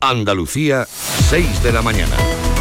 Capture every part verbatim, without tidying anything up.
Andalucía, seis de la mañana.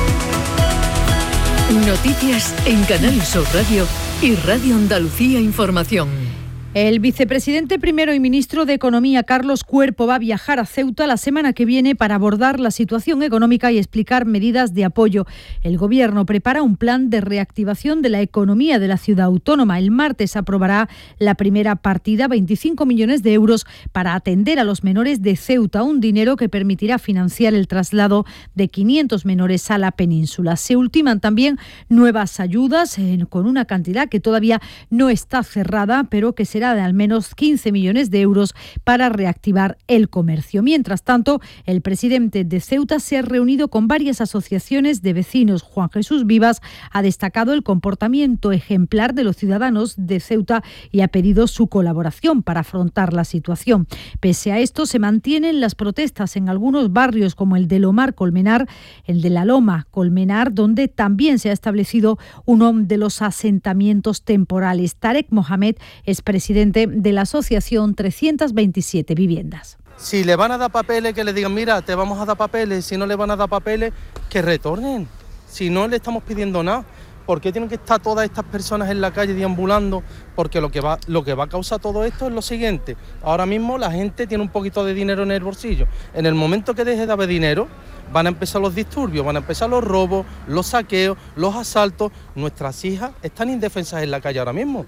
Noticias en Canal Sur Radio y Radio Andalucía Información. El vicepresidente primero y ministro de Economía, Carlos Cuerpo, va a viajar a Ceuta la semana que viene para abordar la situación económica y explicar medidas de apoyo. El Gobierno prepara un plan de reactivación de la economía de la ciudad autónoma. El martes aprobará la primera partida, veinticinco millones de euros, para atender a los menores de Ceuta, un dinero que permitirá financiar el traslado de quinientos menores a la península. Se ultiman también nuevas ayudas eh, con una cantidad que todavía no está cerrada, pero que será de al menos quince millones de euros para reactivar el comercio. Mientras tanto, el presidente de Ceuta se ha reunido con varias asociaciones de vecinos. Juan Jesús Vivas ha destacado el comportamiento ejemplar de los ciudadanos de Ceuta y ha pedido su colaboración para afrontar la situación. Pese a esto, se mantienen las protestas en algunos barrios como el de Lomar Colmenar, el de La Loma Colmenar, donde también se ha establecido uno de los asentamientos temporales. Tarek Mohamed es presidente de la asociación trescientas veintisiete Viviendas. Si le van a dar papeles, que le digan, mira, te vamos a dar papeles. Si no le van a dar papeles, que retornen. Si no le estamos pidiendo nada, ¿por qué tienen que estar todas estas personas en la calle deambulando? Porque lo que va, lo que va a causar todo esto es lo siguiente. Ahora mismo la gente tiene un poquito de dinero en el bolsillo. En el momento que deje de haber dinero, van a empezar los disturbios, van a empezar los robos, los saqueos, los asaltos. Nuestras hijas están indefensas en la calle ahora mismo.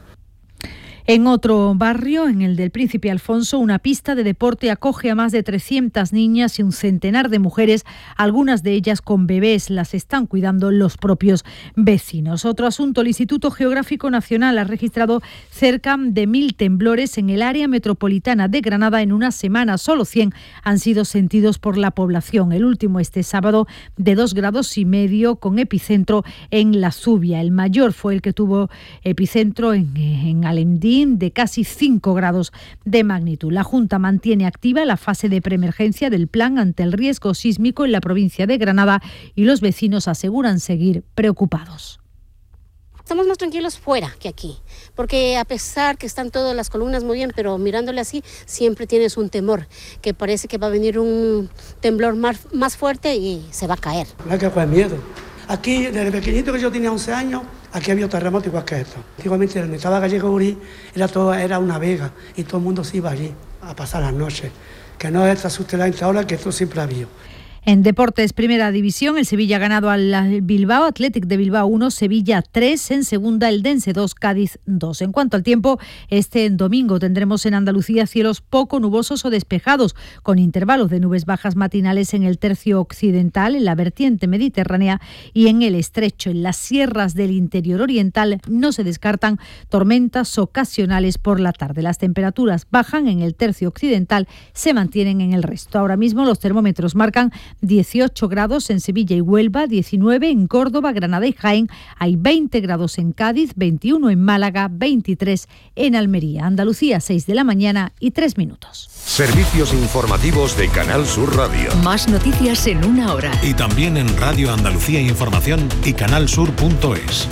En otro barrio, en el del Príncipe Alfonso, una pista de deporte acoge a más de trescientas niñas y un centenar de mujeres, algunas de ellas con bebés. Las están cuidando los propios vecinos. Otro asunto, el Instituto Geográfico Nacional ha registrado cerca de mil temblores en el área metropolitana de Granada en una semana. Solo cien han sido sentidos por la población. El último este sábado de dos grados y medio con epicentro en La Zubia. El mayor fue el que tuvo epicentro en, en Alendín, de casi cinco grados de magnitud. La Junta mantiene activa la fase de preemergencia del plan ante el riesgo sísmico en la provincia de Granada y los vecinos aseguran seguir preocupados. Estamos más tranquilos fuera que aquí, porque a pesar que están todas las columnas muy bien, pero mirándole así siempre tienes un temor, que parece que va a venir un temblor más, más fuerte y se va a caer. No hay que coger miedo. Aquí, desde pequeñito, que yo tenía once años, aquí había terremotos igual que esto. Antiguamente, donde estaba Gallego Urí, era, todo, era una vega y todo el mundo se iba allí a pasar las noches. Que no se asuste la gente ahora, que esto siempre ha habido. En deportes, primera división, el Sevilla ha ganado al Bilbao, Athletic de Bilbao uno, Sevilla tres, en segunda el Dense dos, Cádiz dos. En cuanto al tiempo, este domingo tendremos en Andalucía cielos poco nubosos o despejados, con intervalos de nubes bajas matinales en el tercio occidental, en la vertiente mediterránea y en el estrecho. En las sierras del interior oriental no se descartan tormentas ocasionales por la tarde. Las temperaturas bajan en el tercio occidental, se mantienen en el resto. Ahora mismo los termómetros marcan dieciocho grados en Sevilla y Huelva, diecinueve en Córdoba, Granada y Jaén, hay veinte grados en Cádiz, veintiuno en Málaga, veintitrés en Almería. Andalucía, seis de la mañana y tres minutos. Servicios informativos de Canal Sur Radio. Más noticias en una hora. Y también en Radio Andalucía Información y canalsur punto es.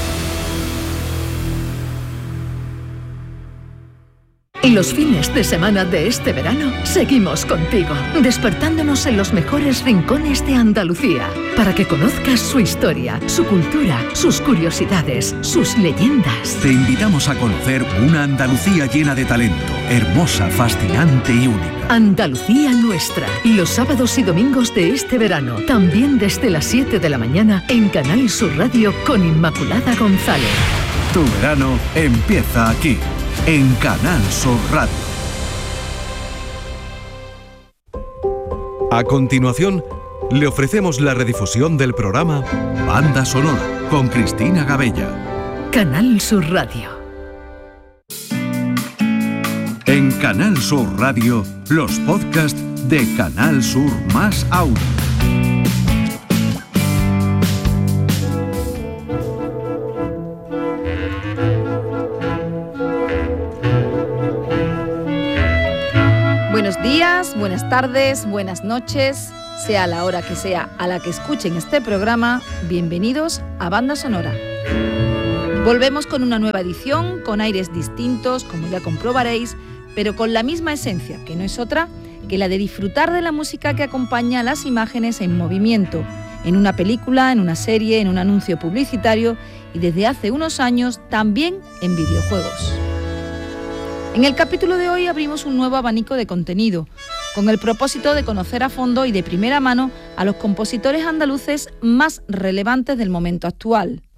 Y los fines de semana de este verano seguimos contigo, despertándonos en los mejores rincones de Andalucía, para que conozcas su historia, su cultura, sus curiosidades, sus leyendas. Te invitamos a conocer una Andalucía llena de talento, hermosa, fascinante y única. Andalucía Nuestra, los sábados y domingos de este verano, también desde las siete de la mañana en Canal Sur Radio con Inmaculada González. Tu verano empieza aquí, en Canal Sur Radio. A continuación, le ofrecemos la redifusión del programa Banda Sonora con Cristina Gabella. Canal Sur Radio. En Canal Sur Radio, los podcasts de Canal Sur más Audio. Buenos días, buenas tardes, buenas noches, sea la hora que sea a la que escuchen este programa, bienvenidos a Banda Sonora. Volvemos con una nueva edición, con aires distintos, como ya comprobaréis, pero con la misma esencia, que no es otra que la de disfrutar de la música que acompaña las imágenes en movimiento, en una película, en una serie, en un anuncio publicitario y desde hace unos años también en videojuegos. En el capítulo de hoy abrimos un nuevo abanico de contenido, con el propósito de conocer a fondo y de primera mano a los compositores andaluces más relevantes del momento actual.